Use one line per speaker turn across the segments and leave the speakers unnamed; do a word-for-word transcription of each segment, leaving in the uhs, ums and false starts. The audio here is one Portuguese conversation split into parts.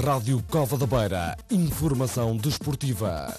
Rádio Cova da Beira. Informação desportiva.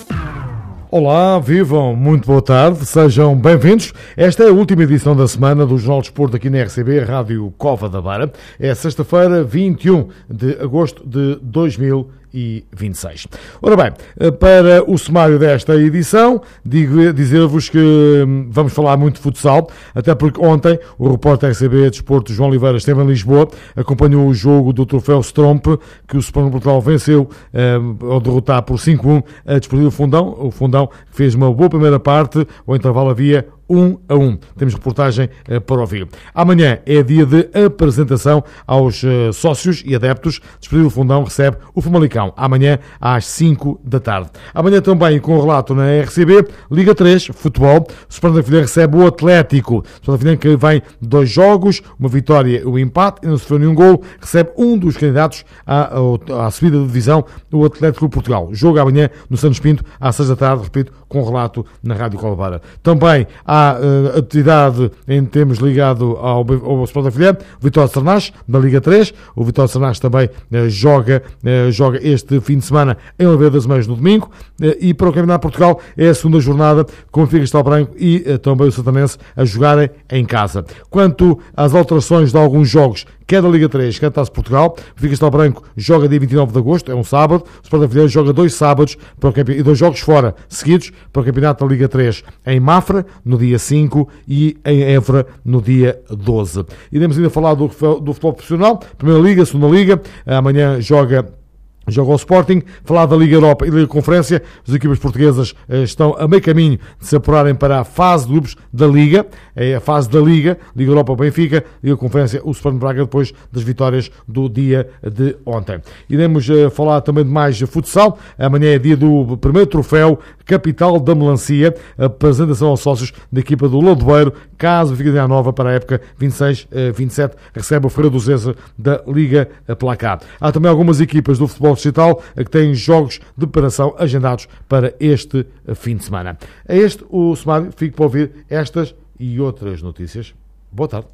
Olá, vivam, muito boa tarde, sejam bem-vindos. Esta é a última edição da semana do Jornal de Desporto aqui na R C B, Rádio Cova da Beira. É sexta-feira, vinte e um de agosto de dois mil e vinte e seis. Ora bem, para o sumário desta edição, digo, dizer-vos que vamos falar muito de futsal, até porque ontem o repórter R C B Desporto João Oliveira esteve em Lisboa, acompanhou o jogo do troféu Stromp, que o Sporting Portugal venceu ao derrotar por cinco a um a Desportivo Fundão, o Fundão que fez uma boa primeira parte, ao intervalo havia um a um. Temos reportagem uh, para ouvir. Amanhã é dia de apresentação aos uh, sócios e adeptos. Desportivo Fundão recebe o Famalicão amanhã às cinco da tarde. Amanhã também com relato na R C B, Liga três, futebol. O Sporting da Filha recebe o Atlético. O Sporting da Filha que vem dois jogos, uma vitória e um empate, e não sofreu nenhum golo, recebe um dos candidatos à, à, à subida de divisão, o Atlético Portugal. Jogo amanhã no Santos Pinto às seis da tarde, repito, com relato na Rádio Colabara. Também há uh, atividade em termos ligado ao, ao Sporting da Filha, o Vitória de Sarnás, da Liga três. O Vitória de Sarnás também uh, joga, uh, joga este fim de semana em Oliveira das Meias no domingo. Uh, e para o Campeonato de Portugal é a segunda jornada com o Benfica Castelo Branco e uh, também o Santanense a jogarem em casa. Quanto às alterações de alguns jogos, quer da Liga três, quer da Taça de Portugal, o Benfica Castelo Branco joga dia vinte e nove de agosto, é um sábado. O Sporting da Filha joga dois sábados para o campe... e dois jogos fora seguidos para o Campeonato da Liga três em Mafra, no dia cinco, e em Évora, no dia doze. Iremos ainda falar do, do futebol profissional, Primeira Liga, Segunda Liga, amanhã joga... Joga o Sporting, falar da Liga Europa e da Liga Conferência. As equipas portuguesas estão a meio caminho de se apurarem para a fase de grupos da Liga. É a fase da Liga, Liga Europa o Benfica, Liga Conferência o Sporting Braga, depois das vitórias do dia de ontem. Iremos falar também de mais futsal. Amanhã é dia do primeiro troféu Capital da Melancia, a apresentação aos sócios da equipa do Ladoeiro, caso Benfica de Nova para a época vinte e seis vinte e sete, recebe o Feira do Zeza da Liga Placar. Há também algumas equipas do futebol digital que têm jogos de preparação agendados para este fim de semana. É este o sumário. Fico para ouvir estas e outras notícias. Boa tarde.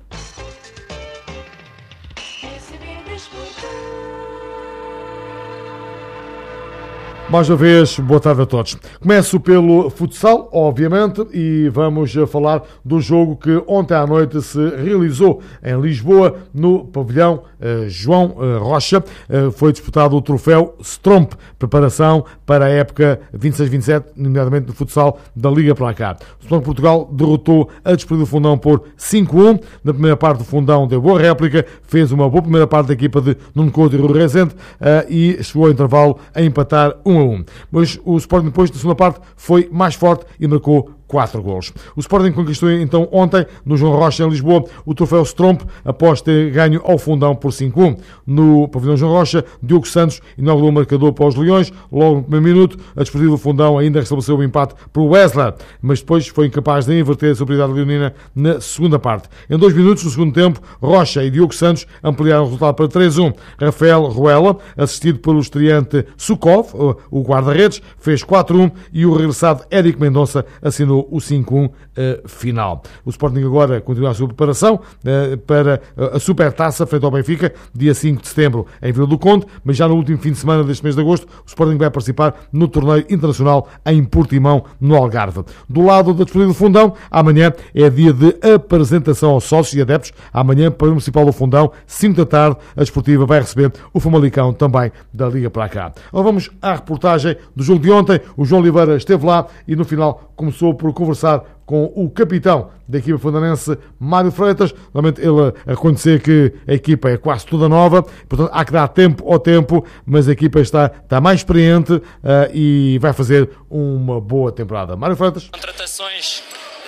Mais uma vez, boa tarde a todos. Começo pelo futsal, obviamente, e vamos falar do jogo que ontem à noite se realizou em Lisboa, no pavilhão uh, João uh, Rocha. Uh, foi disputado o troféu Stromp, preparação para a época vinte e seis vinte e sete, nomeadamente do futsal da Liga Placar. O Sporting Portugal derrotou a Desportivo Fundão por cinco a um. Na primeira parte, o Fundão deu boa réplica, fez uma boa primeira parte da equipa de Nuno Couto e Rui Rezende uh, e chegou ao intervalo a empatar um a um. Mas o Sporting depois da segunda parte foi mais forte e marcou quatro golos. O Sporting conquistou então ontem no João Rocha em Lisboa o troféu Stromp após ter ganho ao Fundão por cinco a um. No pavilhão João Rocha, Diogo Santos inaugurou o marcador para os Leões. Logo no primeiro minuto, a Desportivo do Fundão ainda restabeleceu o empate para o Wesley, mas depois foi incapaz de inverter a superioridade leonina na segunda parte. Em dois minutos do segundo tempo, Rocha e Diogo Santos ampliaram o resultado para três a um. Rafael Ruela, assistido pelo estreante Sukov, o guarda-redes, fez quatro a um e o regressado Érico Mendonça assinou o cinco a um uh, final. O Sporting agora continua a sua preparação uh, para uh, a Supertaça frente ao Benfica, dia cinco de setembro em Vila do Conde, mas já no último fim de semana deste mês de agosto, o Sporting vai participar no torneio internacional em Portimão, no Algarve. Do lado da Desportivo do Fundão, amanhã é dia de apresentação aos sócios e adeptos. Amanhã, para o Municipal do Fundão, cinco da tarde, a Desportiva vai receber o Famalicão também da Liga Placar. Agora vamos à reportagem do jogo de ontem. O João Oliveira esteve lá e no final começou por conversar com o capitão da equipa fundanense, Mário Freitas. Realmente ele a reconhecer que a equipa é quase toda nova, portanto há que dar tempo ao tempo, mas a equipa está, está mais experiente uh, e vai fazer uma boa temporada. Mário Freitas.
Contratações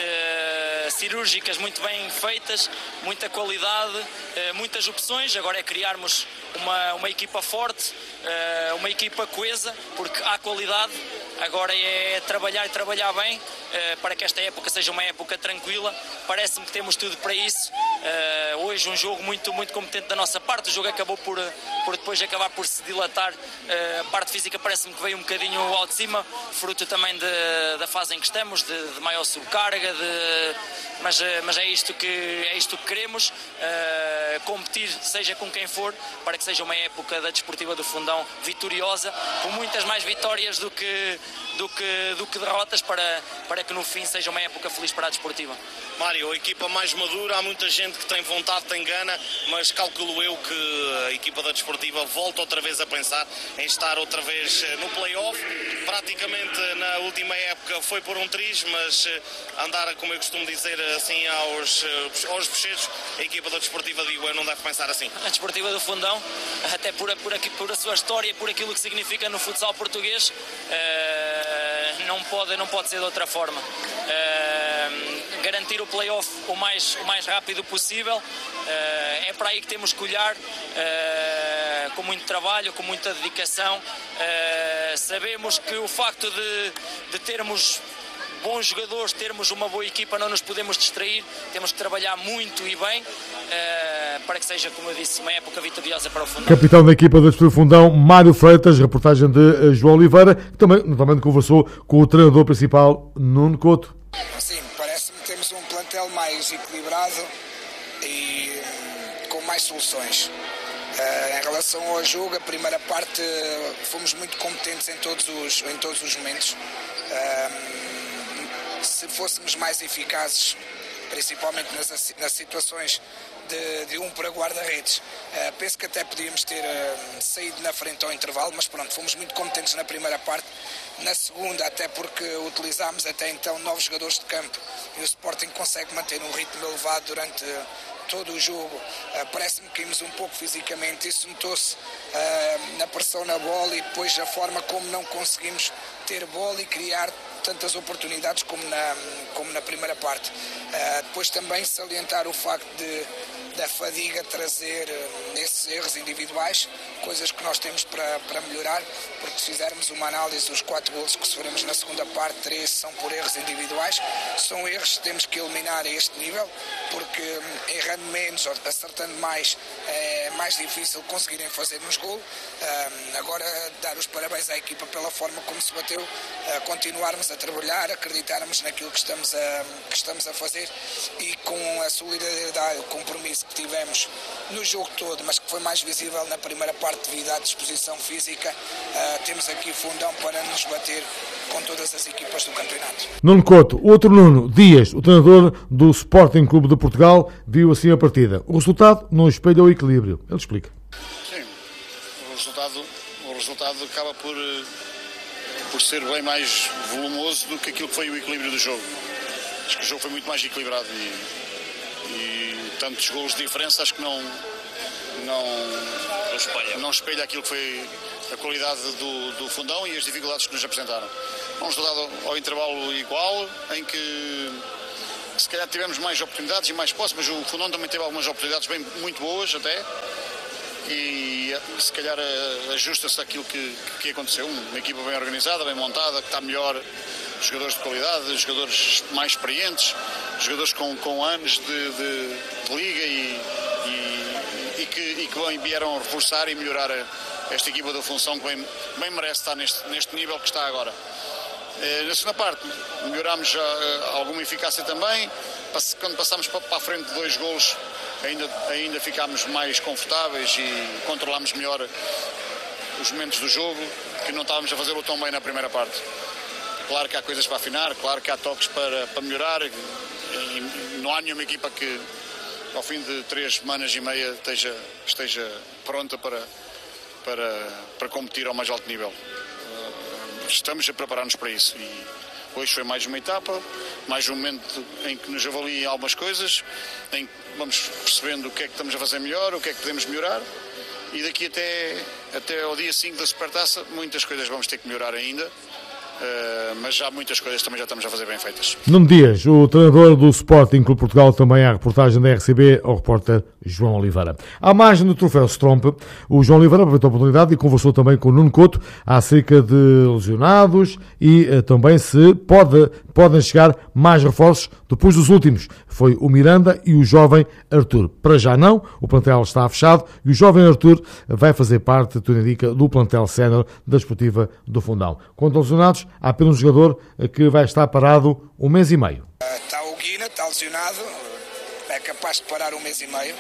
uh, cirúrgicas muito bem feitas, muita qualidade, uh, muitas opções. Agora é criarmos uma, uma equipa forte, uh, uma equipa coesa, porque há qualidade. Agora é trabalhar e trabalhar bem uh, para que esta época seja uma época tranquila. Parece-me que temos tudo para isso. Uh, hoje um jogo muito, muito competente da nossa parte. O jogo acabou por, por depois acabar por se dilatar. Uh, a parte física parece-me que veio um bocadinho ao de cima, fruto também de, da fase em que estamos, de, de maior subcarga, de, mas, mas é, isto que, é isto que queremos, uh, competir seja com quem for, para que seja uma época da Desportiva do Fundão vitoriosa, com muitas mais vitórias do que, do que, do que derrotas, para, para que no fim seja uma época feliz para a Desportiva.
Mário, a equipa mais madura, há muita gente que tem vontade, tem gana, mas calculo eu que a equipa da Desportiva volta outra vez a pensar em estar outra vez no play-off. Praticamente na última época foi por um triz, mas andar, como eu costumo dizer, assim aos, aos bochechos, a equipa da Desportiva, digo eu, não deve pensar assim.
A Desportiva do Fundão, até por, por, aqui, por a sua história, por aquilo que significa no futsal português, uh, não, pode, não pode ser de outra forma. Uh, garantir o play-off o mais, o mais rápido possível, uh, é para aí que temos que olhar, uh, com muito trabalho, com muita dedicação. Uh, sabemos que o facto de, de termos bons jogadores, termos uma boa equipa, não nos podemos distrair, temos que trabalhar muito e bem, uh, para que seja, como eu disse, uma época vitoriosa para o Fundão.
Capitão da equipa do Fundão, Mário Freitas, reportagem de João Oliveira, que também naturalmente conversou com o treinador principal, Nuno Couto.
Sim, parece-me que temos um plantel mais equilibrado e com mais soluções. Uh, em relação ao jogo, a primeira parte uh, fomos muito competentes em todos os, em todos os momentos. Uh, se fôssemos mais eficazes, principalmente nas, nas situações de, de um para guarda-redes, uh, penso que até podíamos ter uh, saído na frente ao intervalo, mas pronto, fomos muito competentes na primeira parte. Na segunda, até porque utilizámos até então novos jogadores de campo e o Sporting consegue manter um ritmo elevado durante uh, todo o jogo. Uh, parece-me que caímos um pouco fisicamente, isso notou-se uh, na pressão na bola e depois a forma como não conseguimos ter bola e criar tantas oportunidades como na, como na primeira parte. Uh, depois também salientar o facto de da fadiga trazer uh, esses erros individuais, coisas que nós temos para, para melhorar, porque se fizermos uma análise dos quatro golos que sofremos na segunda parte, três são por erros individuais, são erros que temos que eliminar a este nível, porque um, errando menos, acertando mais, é mais difícil conseguirem fazer-nos gol. Uh, agora dar os parabéns à equipa pela forma como se bateu, uh, continuarmos a trabalhar, acreditarmos naquilo que estamos a, que estamos a fazer e com a solidariedade, o compromisso que tivemos no jogo todo, mas que foi mais visível na primeira parte devido à disposição física, uh, temos aqui Fundão para nos bater com todas as equipas do campeonato.
Nuno Couto, outro Nuno Dias, o treinador do Sporting Clube de Portugal, viu assim a partida. O resultado não espelha o equilíbrio. Ele explica.
Sim, o resultado, o resultado acaba por, por ser bem mais volumoso do que aquilo que foi o equilíbrio do jogo. Acho que o jogo foi muito mais equilibrado e, e tantos golos de diferença acho que não, não, não, espelha. não espelha aquilo que foi a qualidade do, do Fundão e as dificuldades que nos apresentaram. Um resultado ao intervalo igual, em que se calhar tivemos mais oportunidades e mais posse, mas o Fundão também teve algumas oportunidades bem, muito boas até, e se calhar ajusta-se àquilo que, que aconteceu. Uma equipa bem organizada, bem montada, que está melhor, jogadores de qualidade, jogadores mais experientes, jogadores com, com anos de, de, de liga e, e, e, que, e que vieram reforçar e melhorar a, esta equipa da Função, que bem, bem merece estar neste, neste nível que está agora. Na segunda parte melhorámos alguma eficácia também. Quando passámos para a frente de dois golos ainda, ainda ficámos mais confortáveis e controlámos melhor os momentos do jogo, que não estávamos a fazê-lo tão bem na primeira parte. Claro que há coisas para afinar, claro que há toques para, para melhorar, e não há nenhuma equipa que ao fim de três semanas e meia esteja, esteja pronta para, para, para competir ao mais alto nível. Estamos a preparar-nos para isso e hoje foi mais uma etapa, mais um momento em que nos avaliem algumas coisas, em que vamos percebendo o que é que estamos a fazer melhor, o que é que podemos melhorar, e daqui até, até ao dia cinco da Supertaça muitas coisas vamos ter que melhorar ainda. Uh, mas já muitas coisas também já estamos a fazer bem feitas.
Nuno Dias, o treinador do Sporting Clube Portugal, também à reportagem da R C B, ao repórter João Oliveira. À margem do troféu Strompe, o João Oliveira aproveitou a oportunidade e conversou também com o Nuno Couto acerca de lesionados e uh, também se pode podem chegar mais reforços depois dos últimos. Foi o Miranda e o jovem Arthur. Para já não, o plantel está fechado e o jovem Arthur vai fazer parte, tudo indica, do plantel sénior da Desportiva do Fundão. Quanto aos lesionados, há apenas um jogador que vai estar parado um mês e meio.
Está o Guina, está lesionado, é capaz de parar um mês e meio.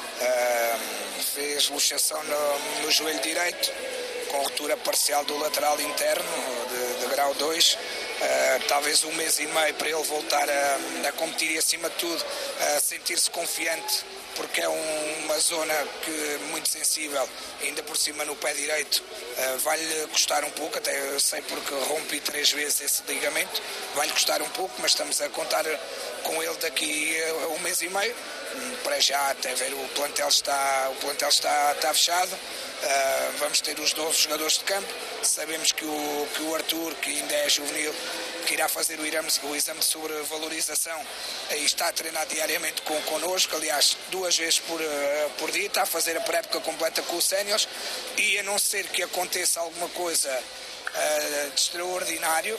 Uh, fez luxação no, no joelho direito, com ruptura parcial do lateral interno, de, de grau dois. Uh, talvez um mês e meio para ele voltar a, a competir e, acima de tudo, a sentir-se confiante, porque é um, uma zona que muito sensível, ainda por cima no pé direito, uh, vai-lhe custar um pouco, até eu sei porque rompi três vezes esse ligamento, vai-lhe custar um pouco, mas estamos a contar com ele daqui a um mês e meio. Para já, até ver, o plantel está, o plantel está, está fechado. Uh, vamos ter os doze jogadores de campo. Sabemos que o, que o Arthur, que ainda é juvenil, que irá fazer o exame, o exame de sobrevalorização, aí está a treinar diariamente com, connosco, aliás, duas vezes por, uh, por dia, está a fazer a pré-época completa com os séniores, e a não ser que aconteça alguma coisa uh, de extraordinário,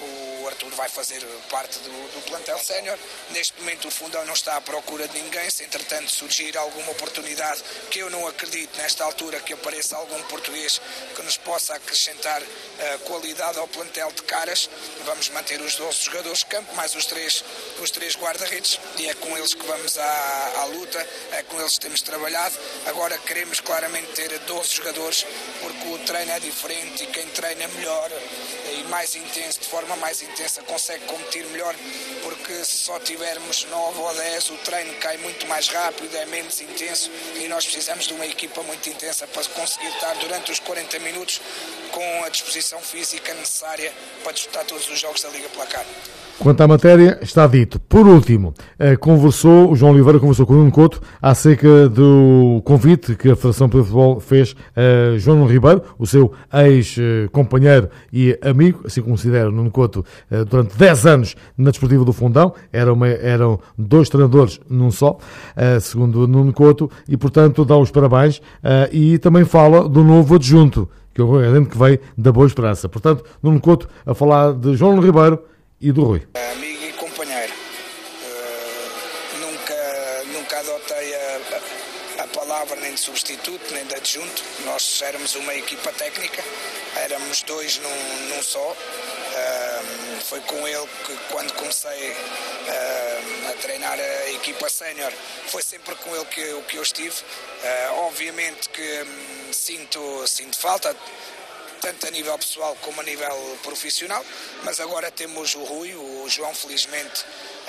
o Arthur vai fazer parte do, do plantel sénior. Neste momento o Fundão não está à procura de ninguém. Se entretanto surgir alguma oportunidade, que eu não acredito nesta altura que apareça algum português que nos possa acrescentar uh, qualidade ao plantel de caras, vamos manter os doze jogadores de campo, mais os três, os três guarda-redes, e é com eles que vamos à, à luta, é com eles que temos trabalhado. Agora queremos claramente ter doze jogadores, porque o treino é diferente e quem treina melhor e mais intenso, de forma mais intensa, consegue competir melhor, porque se só tivermos nove ou dez, o treino cai muito mais rápido, é menos intenso, e nós precisamos de uma equipa muito intensa para conseguir estar durante os quarenta minutos com a disposição física necessária para disputar todos os jogos da Liga Placar.
Quanto à matéria, está dito. Por último, conversou, o João Oliveira conversou com o Nuno Couto acerca do convite que a Federação de Futebol fez a João Nuno Ribeiro, o seu ex-companheiro e amigo, assim considera o Nuno Couto, durante dez anos na Desportiva do Fundão. Era uma, eram dois treinadores num só, segundo o Nuno Couto, e, portanto, dá os parabéns e também fala do novo adjunto, que é o Rui, que veio da Boa Esperança. Portanto, Nuno Couto a falar de João Nuno Ribeiro e do Rui.
Amigo e companheiro, uh, nunca, nunca adotei a, a palavra nem de substituto, nem de adjunto. Nós éramos uma equipa técnica, éramos dois num, num só. Uh, foi com ele que, quando comecei uh, a treinar a equipa sénior, foi sempre com ele que, que eu estive. Uh, obviamente que um, sinto, sinto falta, tanto a nível pessoal como a nível profissional, mas agora temos o Rui, o João, felizmente,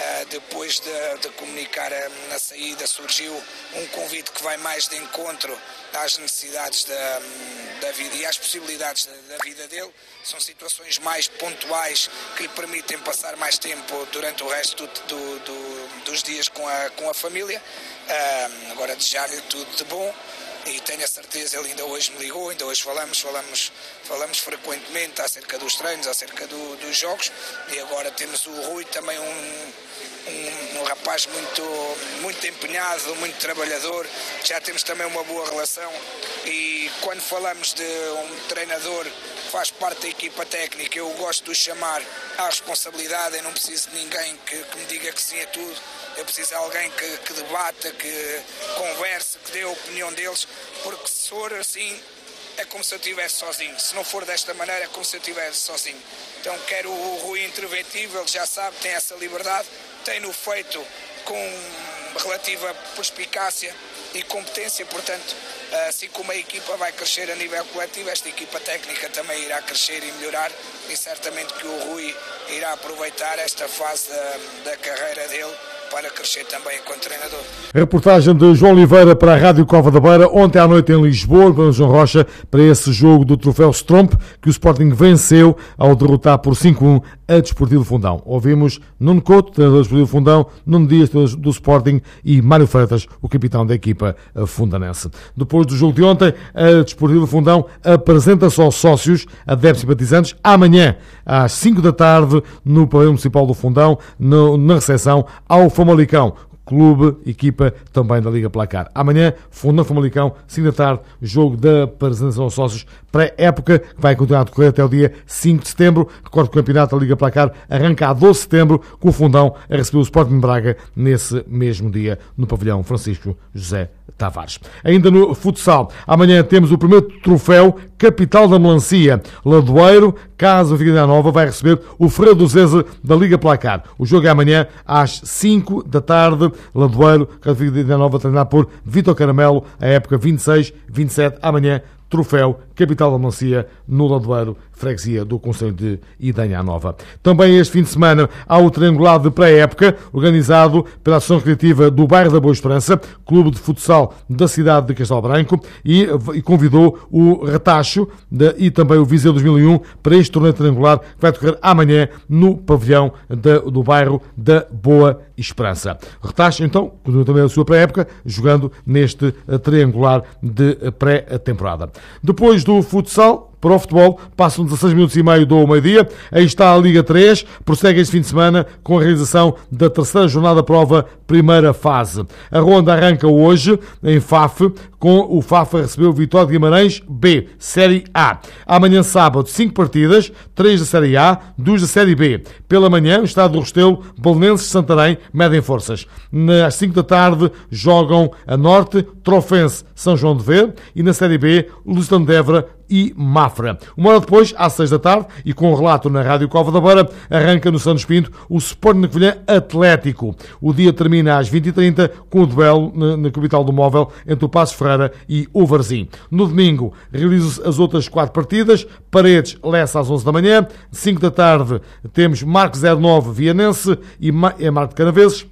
depois de, de comunicar na saída, surgiu um convite que vai mais de encontro às necessidades da, da vida e às possibilidades da, da vida dele. São situações mais pontuais que lhe permitem passar mais tempo durante o resto do, do, do, dos dias com a, com a família. Uh, agora desejar-lhe tudo de bom. E tenho a certeza, ele ainda hoje me ligou, ainda hoje falamos, falamos, falamos frequentemente acerca dos treinos, acerca do, dos jogos, e agora temos o Rui, também um, um, um rapaz muito, muito empenhado, muito trabalhador, já temos também uma boa relação, e quando falamos de um treinador que faz parte da equipa técnica, eu gosto de o chamar à responsabilidade. Eu não preciso de ninguém que, que me diga que sim a tudo. Eu preciso de alguém que, que debata, que converse, que dê a opinião deles, porque se for assim, é como se eu estivesse sozinho. Se não for desta maneira, é como se eu estivesse sozinho. Então quero o Rui interventivo, ele já sabe, tem essa liberdade, tem-no feito com relativa perspicácia e competência, portanto, assim como a equipa vai crescer a nível coletivo, esta equipa técnica também irá crescer e melhorar, e certamente que o Rui irá aproveitar esta fase da, da carreira dele para crescer também enquanto treinador.
A reportagem de João Oliveira para a Rádio Cova da Beira, ontem à noite em Lisboa, para João Rocha, para esse jogo do Troféu Stromp, que o Sporting venceu ao derrotar por cinco a um a Desportivo Fundão. Ouvimos Nuno Couto, treinador do Desportivo Fundão, Nuno Dias, treinador do Sporting, e Mário Freitas, o capitão da equipa fundanense. Depois do jogo de ontem, a Desportivo Fundão apresenta-se aos sócios, adeptos e simpatizantes, amanhã, às cinco da tarde, no Pavilhão Municipal do Fundão, no, na recepção ao Famalicão, Clube, equipa também da Liga Placar. Amanhã, Fundão Famalicão, cinco da tarde, jogo da apresentação aos sócios pré-época, que vai continuar a decorrer até o dia cinco de setembro. Recordo que o campeonato da Liga Placar arranca a doze de setembro, com o Fundão a receber o Sporting de Braga nesse mesmo dia, no pavilhão Francisco José Tavares. Ainda no futsal, amanhã temos o primeiro troféu Capital da Melancia. Ladoeiro, Casa Figueiredo Nova, vai receber o Ferreira do Zeze da Liga Placar. O jogo é amanhã às cinco da tarde. Ladoeiro, Casa Figueiredo Nova, treinado por Vítor Caramelo, a época vinte e seis vinte e sete, amanhã, troféu Capital da Melancia no Ladoeiro, freguesia do Conselho de Idanha Nova. Também este fim de semana há o triangulado de pré-época, organizado pela Associação Recreativa do Bairro da Boa Esperança, Clube de Futsal da cidade de Castelo Branco, e, e convidou o Retacho de, e também o Viseu dois mil e um para este torneio triangular que vai decorrer amanhã no pavilhão de, do Bairro da Boa Esperança. Retacho, então, continua também a sua pré-época, jogando neste uh, triangular de uh, pré-temporada. Depois do futsal, para o futebol, passam dezasseis minutos e meio do meio-dia. Aí está a Liga três, prossegue este fim de semana com a realização da terceira jornada da prova, primeira fase. A ronda arranca hoje em Faf, com o Faf a receber o Vitória de Guimarães B, Série A. Amanhã sábado, cinco partidas, três da Série A, duas da Série B. Pela manhã, o Estado do Restelo, Belenenses de Santarém, medem forças. Às cinco da tarde, jogam a Norte, Trofense, São João de Ver, e na Série B, Lusitano de Évora e Mafra. Uma hora depois, às seis da tarde, e com um relato na Rádio Cova da Beira, arranca no Santos Pinto o Sporting Covilhã Atlético. O dia termina às vinte e trinta com o duelo na, na capital do Móvel entre o Passos Ferreira e o Varzim. No domingo, realizam-se as outras quatro partidas. Paredes, Lessa às onze da manhã. cinco da tarde, temos Marcos zero nove Vianense e Marco de Canaveses.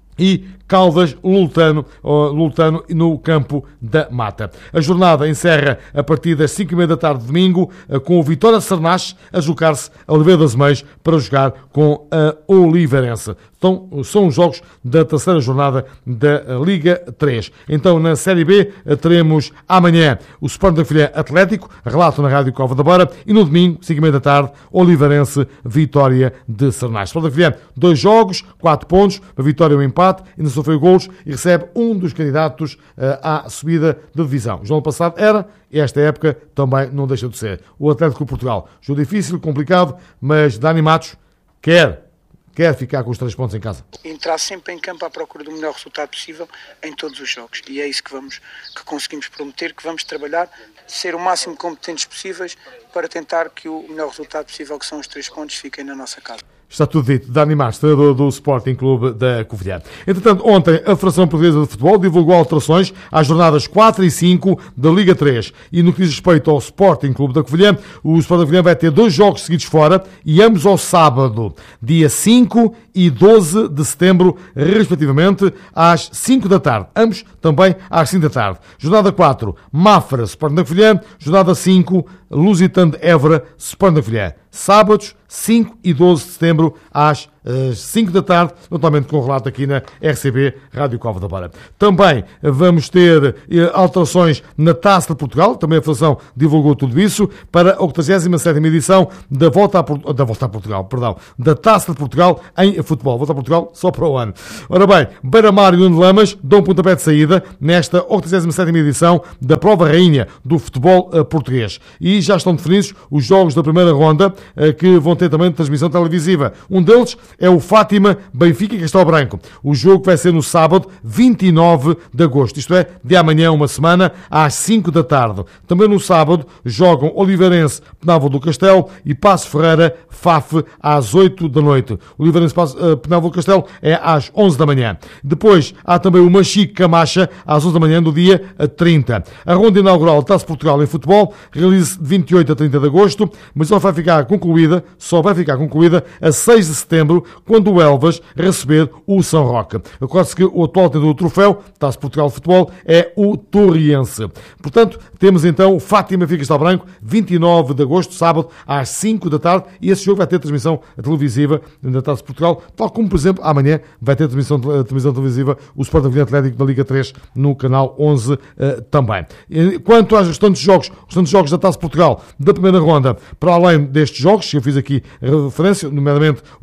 E Caldas, Lultano, Lultano no Campo da Mata. A jornada encerra a partir das cinco e meia da tarde de domingo com o Vitória de Sarnache a deslocar-se a Oliveira das Meias para jogar com a Oliveirense. Então, são os jogos da terceira jornada da Liga três. Então, na Série B, teremos amanhã o Sporting Covilhã Atlético, relato na Rádio Cova da Beira, e no domingo, cinco e meia da tarde, Oliveirense, Vitória de Sarnache. Sporting Covilhã, dois jogos, quatro pontos, a vitória e um empate, ainda sofreu golos e recebe um dos candidatos uh, à subida da divisão. O ano passado era, e esta época também não deixa de ser. O Atlético de Portugal. Jogo difícil, complicado, mas Dani Matos quer quer ficar com os três pontos em casa.
Entrar sempre em campo à procura do melhor resultado possível em todos os jogos. E é isso que, vamos, que conseguimos prometer, que vamos trabalhar, ser o máximo competentes possíveis para tentar que o melhor resultado possível, que são os três pontos, fiquem na nossa casa.
Está tudo dito. Dani Matos, treinador do Sporting Clube da Covilhã. Entretanto, ontem a Federação Portuguesa de Futebol divulgou alterações às jornadas quatro e cinco da Liga três. E no que diz respeito ao Sporting Clube da Covilhã, o Sporting Covilhã vai ter dois jogos seguidos fora, e ambos ao sábado, dia cinco e doze de setembro, respectivamente, às cinco da tarde. Ambos também às cinco da tarde. Jornada quatro, Mafra, Sporting da Covilhã. Jornada cinco, Lusitano de Évora, Sporting da Covilhã. Sábados, cinco e doze de setembro, às cinco da tarde, naturalmente com relato aqui na R C B, Rádio Cova da Beira. Também vamos ter alterações na Taça de Portugal, também a Federação divulgou tudo isso, para a oitagésima sétima edição da Volta a, da Volta a Portugal, perdão, da Taça de Portugal em futebol. Volta a Portugal só para o ano. Ora bem, Beira-Mar e União de Lamas dão um pontapé de saída nesta oitagésima sétima edição da Prova Rainha do futebol uh, português. E já estão definidos os jogos da primeira ronda, uh, que vão ter também transmissão televisiva. Um deles é o Fátima Benfica e Castelo Branco. O jogo vai ser no sábado, vinte e nove de agosto, isto é, de amanhã uma semana, às cinco da tarde. Também no sábado jogam Oliveirense, Penalva do Castelo, e Passo Ferreira, Faf, às oito da noite. Oliveirense, uh, Penalva do Castelo é às onze da manhã. Depois há também o Machique Camacha, às onze da manhã do dia trinta. A ronda inaugural da Taça de Portugal em futebol realiza-se de vinte e oito a trinta de agosto, mas só vai ficar concluída, só vai ficar concluída a seis de setembro, quando o Elvas receber o São Roque. Recorde-se que o atual tenedor do troféu, Taça de Portugal de Futebol, é o Torriense. Portanto, temos então o Fátima Benfica Castelo Branco, vinte e nove de agosto, sábado, às cinco da tarde, e esse jogo vai ter transmissão televisiva da Taça de Portugal, tal como, por exemplo, amanhã vai ter transmissão, transmissão televisiva o Sporting Covilhã Atlético da Liga três no canal onze uh, também. Quanto aos restantes jogos, os restantes jogos da Taça de Portugal da primeira ronda, para além destes jogos, que eu fiz aqui referência, nomeadamente o Fátima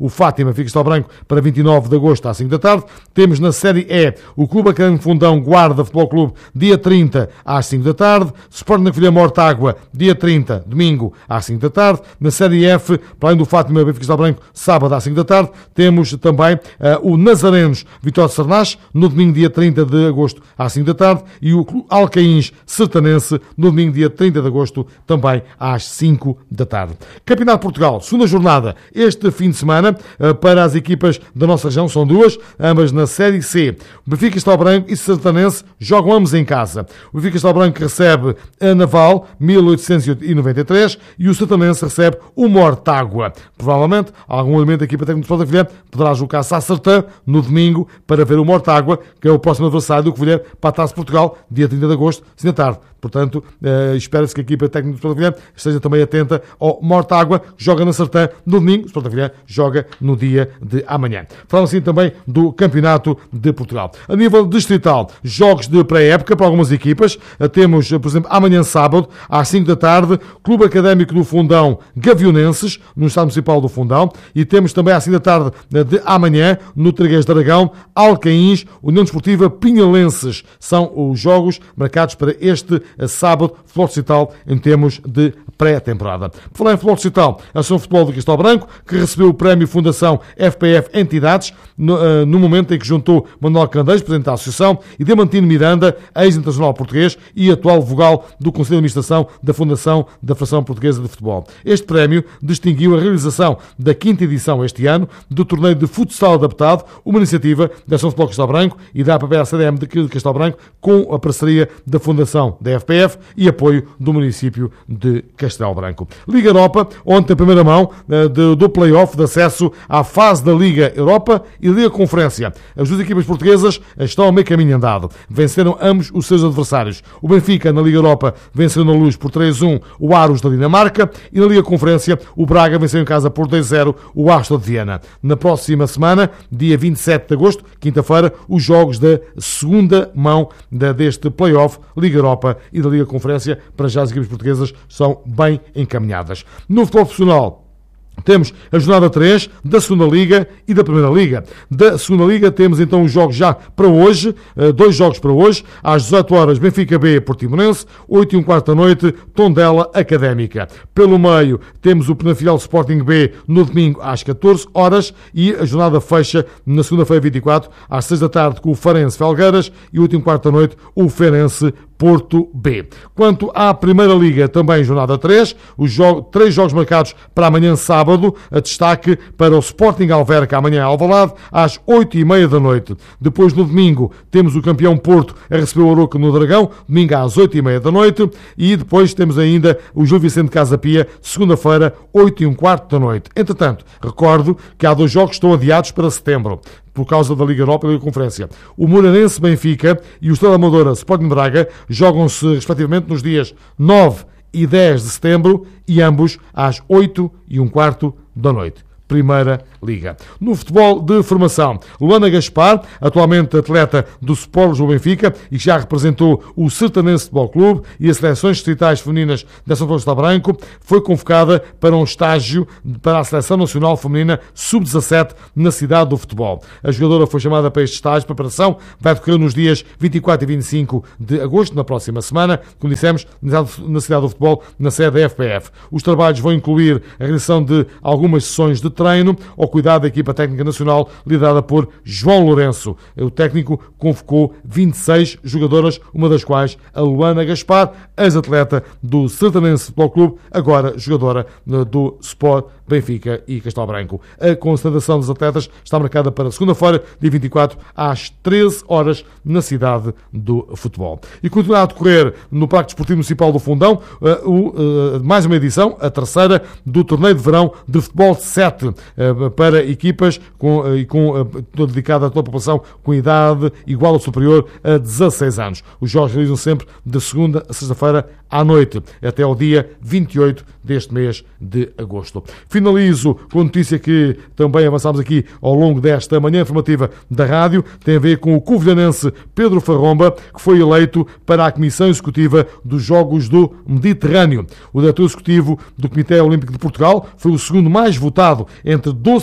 Sporting Benfica Castelo Branco para vinte e nove de agosto às cinco da tarde. Temos na Série E o Clube Académico Fundão Guarda Futebol Clube dia trinta às cinco da tarde. Sporting na Covilhã Mortágua dia trinta, domingo às cinco da tarde. Na Série F, para além do Fátima Benfica Castelo Branco, sábado às cinco da tarde, temos também uh, o Nazarenos Vitória de Sarnás no domingo dia trinta de agosto às cinco da tarde e o Alcaíns Sertanense no domingo dia trinta de agosto também às cinco da tarde. Campeonato de Portugal, segunda jornada este fim de semana para as equipas da nossa região, são duas, ambas na Série C. O Benfica Castelo Branco e Sertanense jogam ambos em casa. O Benfica Castelo Branco recebe a Naval mil oitocentos e noventa e três e o Sertanense recebe o Mortágua. Provavelmente algum elemento da equipa técnica do Sporting Covilhã poderá deslocar-se à Sertã no domingo para ver o Mortágua, que é o próximo adversário do Covilhã para a Taça de Portugal, dia trinta de agosto, cinco da tarde. Portanto, uh, espera-se que a equipa técnica do Sporting Covilhã esteja também atenta ao Mortágua, que joga na Sertã no domingo, o Sporting Covilhã joga no dia de amanhã. Falamos assim também do Campeonato de Portugal. A nível distrital, jogos de pré-época para algumas equipas. Uh, temos, por exemplo, amanhã sábado, às cinco da tarde, Clube Académico do Fundão Gavionenses, no Estado Municipal do Fundão, e temos também às cinco da tarde de amanhã, no Triguês de Aragão, Alcaíns, União Desportiva Pinhalenses. São os jogos marcados para este sábado, futebol distrital em termos de pré-temporada. Por falar em futebol distrital, a Associação de Futebol de Castelo Branco, que recebeu o prémio Fundação F P F Entidades, no, uh, no momento em que juntou Manuel Candeias, presidente da Associação, e Diamantino Miranda, ex-internacional português e atual vogal do Conselho de Administração da Fundação da Federação Portuguesa de Futebol. Este prémio distinguiu a realização da quinta edição este ano do torneio de futsal adaptado, uma iniciativa da Associação de Futebol de Castelo Branco e da A P P A C D M de Castelo Branco, com a parceria da Fundação da F P F e apoio do município de Castelo Branco. Liga Europa, ontem a primeira mão uh, de, do play-off de acesso à fase da Liga Europa e Liga Conferência. As duas equipas portuguesas estão a meio caminho andado. Venceram ambos os seus adversários. O Benfica, na Liga Europa, venceu na Luz por três a um o Aros da Dinamarca e na Liga Conferência o Braga venceu em casa por dois a zero o Astor de Viena. Na próxima semana, dia vinte e sete de agosto, quinta-feira, os jogos da segunda mão da, deste play-off, Liga Europa e da Liga Conferência, para já as equipes portuguesas são bem encaminhadas. No futebol profissional, temos a jornada três da segunda Liga e da primeira Liga. Da segunda Liga temos então os jogos já para hoje, dois jogos para hoje, às dezoito horas Benfica B, Portimonense, oito e um quarto da noite, Tondela Académica. Pelo meio temos o Penafiel Sporting B no domingo às catorze horas e a jornada fecha na segunda-feira vinte e quatro às seis da tarde com o Farense Felgueiras e oito e um quarto da noite o Feirense Porto B. Quanto à Primeira Liga, também jornada três, os jogos, três jogos marcados para amanhã sábado, a destaque para o Sporting Alverca amanhã em Alvalade, às oito e meia da noite. Depois, no domingo, temos o campeão Porto a receber o Arouca no Dragão, domingo às oito e meia da noite, e depois temos ainda o Gil Vicente Casa Pia, segunda-feira, oito e um quarto da noite. Entretanto, recordo que há dois jogos que estão adiados para setembro, por causa da Liga Europa e da Liga Conferência. O Moreirense Benfica e o Estrela Amadora Sporting Braga jogam-se respectivamente nos dias nove e dez de setembro e ambos às oito e um quarto da noite. Primeira Liga. No futebol de formação, Luana Gaspar, atualmente atleta do Sport Lisboa Benfica e já representou o Sertanense Futebol Clube e as seleções distritais femininas da São Paulo de Castelo Branco, foi convocada para um estágio para a Seleção Nacional Feminina sub dezassete na cidade do futebol. A jogadora foi chamada para este estágio de preparação, vai decorrer nos dias vinte e quatro e vinte e cinco de agosto, na próxima semana, como dissemos, na cidade do futebol, na sede da F P F. Os trabalhos vão incluir a realização de algumas sessões de treino ao cuidado da equipa técnica nacional liderada por João Lourenço. O técnico convocou vinte e seis jogadoras, uma das quais a Luana Gaspar, ex-atleta do Sertanense Futebol Clube, agora jogadora do Sport Benfica e Castelo Branco. A concentração dos atletas está marcada para segunda-feira, dia vinte e quatro, às treze horas, na cidade do futebol. E continua a decorrer no Parque Desportivo Municipal do Fundão uh, uh, mais uma edição, a terceira, do torneio de verão de futebol sete, uh, para equipas com, uh, e com, uh, dedicada a toda a população com idade igual ou superior a dezasseis anos. Os jogos realizam sempre de segunda a sexta-feira à noite, até ao dia vinte e oito deste mês de agosto. Finalizo com a notícia que também avançámos aqui ao longo desta manhã informativa da rádio, tem a ver com o covilhanense Pedro Farromba, que foi eleito para a Comissão Executiva dos Jogos do Mediterrâneo. O diretor executivo do Comitê Olímpico de Portugal foi o segundo mais votado entre doze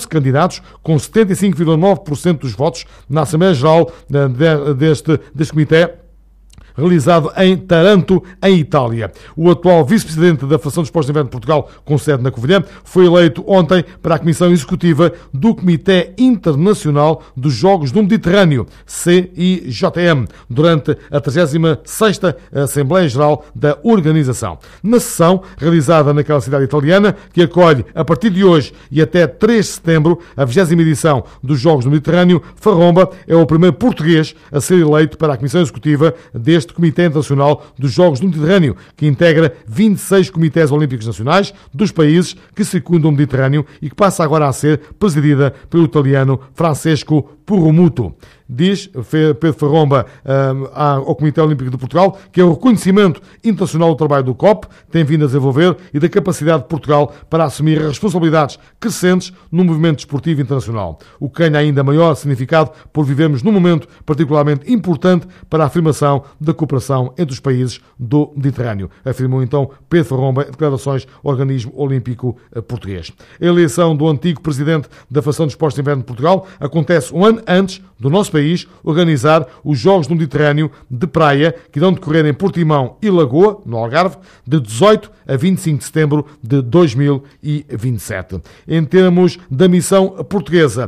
doze candidatos, com setenta e cinco vírgula nove por cento dos votos na Assembleia Geral deste, deste comitê, realizado em Taranto, em Itália. O atual vice-presidente da Federação de Esportes de Inverno de Portugal, com sede na Covilhã, foi eleito ontem para a Comissão Executiva do Comitê Internacional dos Jogos do Mediterrâneo, C I J M, durante a trigésima sexta Assembleia Geral da organização. Na sessão, realizada naquela cidade italiana, que acolhe, a partir de hoje e até três de setembro, a vigésima edição dos Jogos do Mediterrâneo, Farromba é o primeiro português a ser eleito para a Comissão Executiva deste Este Comitê Internacional dos Jogos do Mediterrâneo, que integra vinte e seis comitês olímpicos nacionais dos países que circundam o Mediterrâneo e que passa agora a ser presidida pelo italiano Francesco Purromuto. Diz Pedro Farromba um, ao Comitê Olímpico de Portugal que é o reconhecimento internacional do trabalho do C O P tem vindo a desenvolver e da capacidade de Portugal para assumir responsabilidades crescentes no movimento desportivo internacional, o que ganha ainda maior significado por vivermos num momento particularmente importante para a afirmação da cooperação entre os países do Mediterrâneo, afirmou então Pedro Farromba em declarações ao Organismo Olímpico Português. A eleição do antigo presidente da Federação de Esportes de Inverno de Portugal acontece um ano antes do nosso país organizar os Jogos do Mediterrâneo de Praia, que irão decorrer em Portimão e Lagoa, no Algarve, de dezoito a vinte e cinco de setembro de dois mil e vinte e sete. Em termos da missão portuguesa,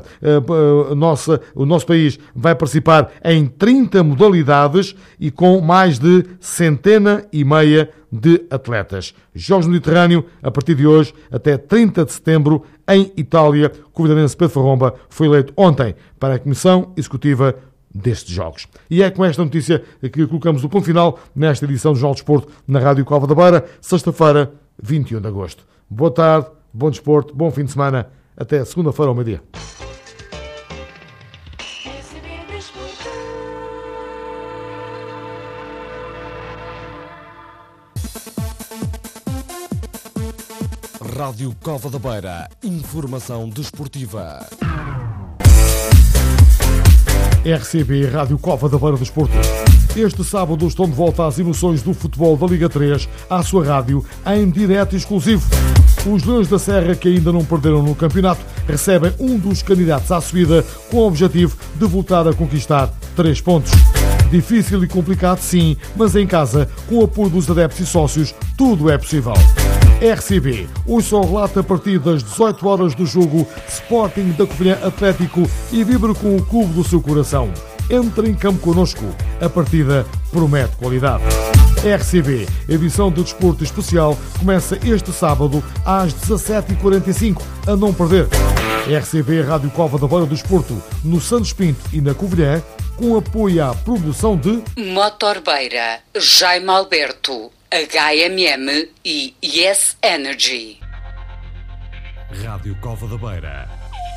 a nossa, o nosso país vai participar em trinta modalidades e com mais de centena e meia de atletas. Jogos do Mediterrâneo, a partir de hoje até trinta de setembro, em Itália. O covilhanense Pedro Farromba foi eleito ontem para a Comissão Executiva destes Jogos. E é com esta notícia que colocamos o ponto final nesta edição do Jornal de Desporto na Rádio Cova da Beira, sexta-feira, vinte e um de agosto. Boa tarde, bom desporto, bom fim de semana. Até segunda-feira ao meio-dia.
Rádio Cova da Beira. Informação desportiva.
R C B Rádio Cova da Beira do Desporto. Este sábado estão de volta às emoções do futebol da Liga três à sua rádio em direto exclusivo. Os Leões da Serra, que ainda não perderam no campeonato, recebem um dos candidatos à subida com o objetivo de voltar a conquistar três pontos. Difícil e complicado, sim, mas em casa, com o apoio dos adeptos e sócios, tudo é possível. R C B, hoje só relata a partir das dezoito horas do jogo Sporting da Covilhã Atlético e vibra com o clube do seu coração. Entre em campo connosco, a partida promete qualidade. R C B, edição de desporto especial, começa este sábado às dezassete e quarenta e cinco, a não perder. R C B Rádio Cova da Beira do Desporto, no Santos Pinto e na Covilhã, com apoio à produção de
Motor Beira, Jaime Alberto, H M M e Yes Energy.
Rádio Cova da Beira.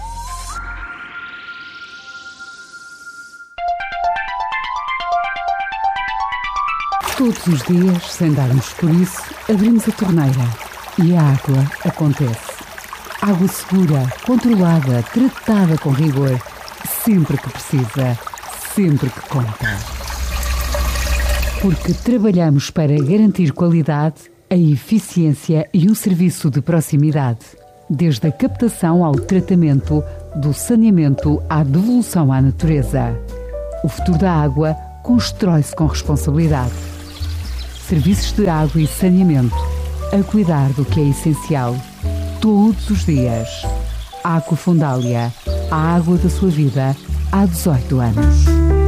Todos os dias, sem darmos por isso, abrimos a torneira e a água acontece. Água segura, controlada, tratada com rigor, sempre que precisa, sempre que conta. Porque trabalhamos para garantir qualidade, a eficiência e o serviço de proximidade. Desde a captação ao tratamento, do saneamento à devolução à natureza. O futuro da água constrói-se com responsabilidade. Serviços de água e saneamento, a cuidar do que é essencial, todos os dias. Água Fundália, a água da sua vida, há dezoito anos.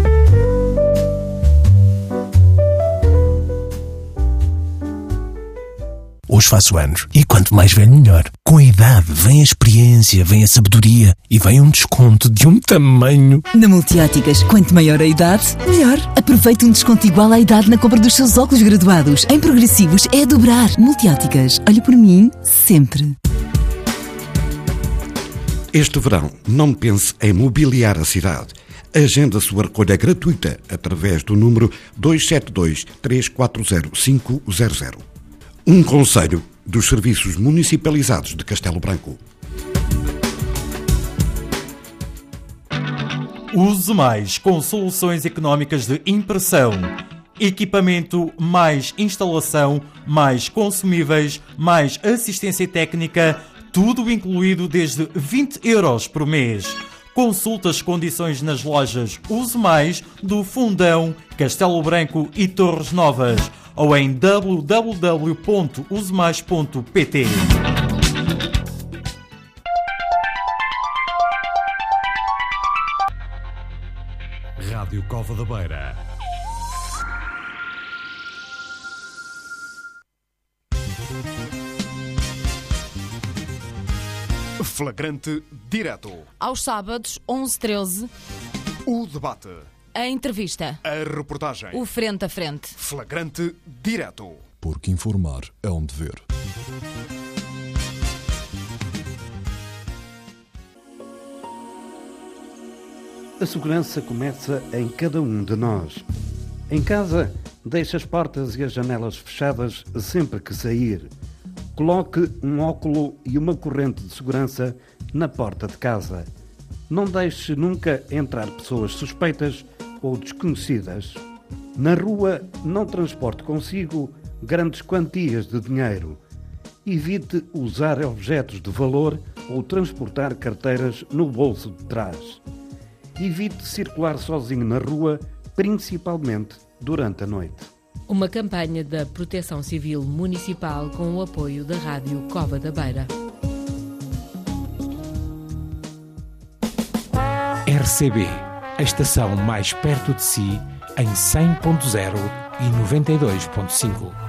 Hoje faço anos e quanto mais velho melhor. Com a idade vem a experiência, vem a sabedoria e vem um desconto de um tamanho.
Na Multióticas, quanto maior a idade, melhor. Aproveite um desconto igual à idade na compra dos seus óculos graduados. Em progressivos é a dobrar. Multióticas, olhe por mim sempre.
Este verão, não pense em mobiliar a cidade. Agende a sua recolha gratuita através do número dois sete dois, três quatro zero, cinco zero zero. Um conselho dos Serviços Municipalizados de Castelo Branco.
Use mais com soluções económicas de impressão. Equipamento mais instalação, mais consumíveis, mais assistência técnica. Tudo incluído desde vinte euros por mês. Consulta as condições nas lojas Use Mais do Fundão, Castelo Branco e Torres Novas ou em w w w ponto use mais ponto p t.
Rádio Cova da Beira.
Flagrante direto.
Aos sábados, onze e treze.
O debate.
A entrevista.
A reportagem.
O frente a frente.
Flagrante direto.
Porque informar é um dever.
A segurança começa em cada um de nós. Em casa, deixe as portas e as janelas fechadas sempre que sair. Coloque um óculo e uma corrente de segurança na porta de casa. Não deixe nunca entrar pessoas suspeitas ou desconhecidas. Na rua, não transporte consigo grandes quantias de dinheiro. Evite usar objetos de valor ou transportar carteiras no bolso de trás. Evite circular sozinho na rua, principalmente durante a noite.
Uma campanha da Proteção Civil Municipal com o apoio da Rádio Cova da Beira.
R C B, a estação mais perto de si, em cem ponto zero e noventa e dois ponto cinco.